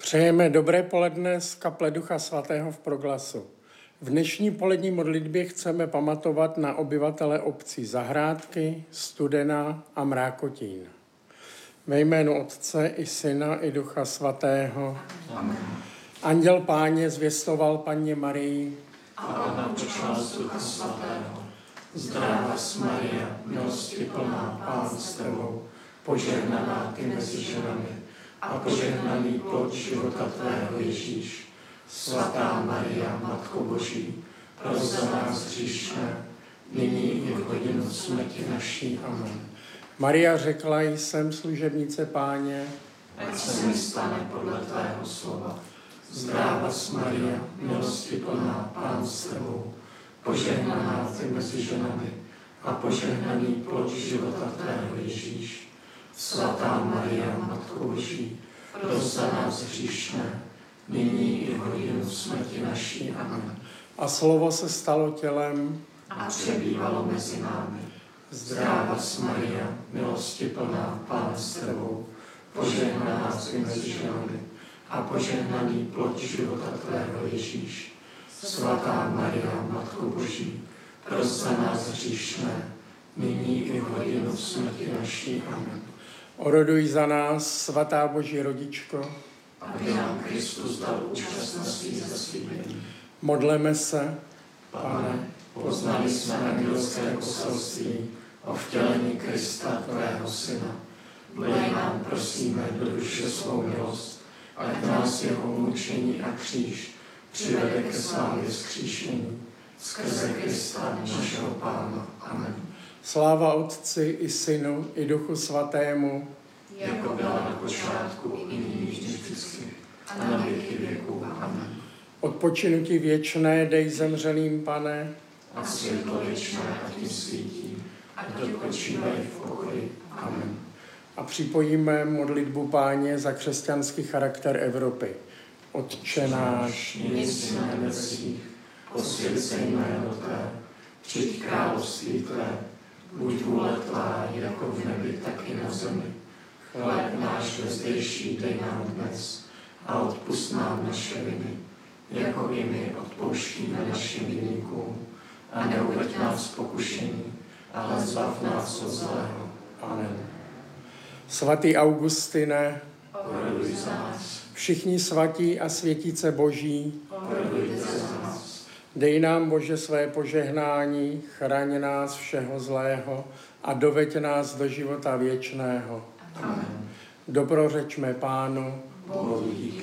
Přejeme dobré poledne z kaple Ducha Svatého v Proglasu. V dnešní polední modlitbě chceme pamatovat na obyvatele obcí Zahrádky, Studena a Mrákotín. Ve jménu Otce i Syna i Ducha Svatého. Amen. Anděl Páně zvěstoval Panně Marii. A ona počala z Ducha Svatého. Zdráva Maria, milosti plná, Pán s tebou, požehnaná ty mezi ženami a požehnaný plod života tvého Ježíš. Svatá Maria, Matko Boží, pros za nás hříšné, nyní i v hodinu smrti naší. Amen. Maria řekla: jsem služebnice Páně, ať se mi stane podle tvého slova. Zdráva Maria, milosti plná, Pán s tebou, požehnaná ty mezi ženami a požehnaný plod života tvého Ježíš. Svatá Maria, Matko Boží, pros za nás hříšné, nyní i v hodinu smrti naší. Amen. a slovo se stalo tělem. A přebývalo mezi námi. Zdráva Maria, milosti plná, Pán s tebou, požehnaná ty mezi ženami a požehnaný plod života tvého Ježíš. Svatá Maria, Matko Boží, pros za nás hříšné, nyní i v hodinu smrti naší. Amen. Oroduj za nás, svatá Boží rodičko. Aby nám Kristus dal účast na svých zaslíbení. Modleme se. Pane, poznali jsme andělské poselství o vtělení Krista, tvého Syna. Vlej nám, prosíme, do duše svou milost, ať nás jeho mučení a kříž přivede ke slávě vzkříšení. Skrze Krista, našeho Pána. Amen. Sláva Otci i Synu i Duchu Svatému. Jako byla na počátku, i nyní vždycky, a na věky věků. Amen. Odpočinutí věčné dej zemřelým, Pane. A světlo věčné ať jim svítí, ať odpočívají v pokoji. Amen. A připojíme modlitbu Páně za křesťanský charakter Evropy. Otče náš, Nic na nebesích, posvěť se jméno tvé, přijď království tvé, buď vůle tvá, jako v nebi, tak i na zemi. Chléb náš vezdejší dej nám dnes a odpusť nám naše viny, jako i my odpouštíme našim viníkům. A neuveď nás v pokušení, ale zbav nás od zlého. Amen. Svatý Augustine, Oroduj za nás, všichni svatí a světíce Boží, orodujte za nás. dej nám, Bože, své požehnání, chraň nás všeho zlého a doveď nás do života věčného. Amen. Dobrořečme Pánu. Bohu díky.